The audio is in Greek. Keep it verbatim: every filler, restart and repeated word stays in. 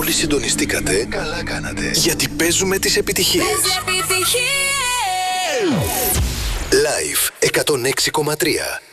Μόλις συντονιστήκατε, καλά κάνατε. Γιατί παίζουμε τις επιτυχίες. Live εκατόν έξι κόμμα τρία.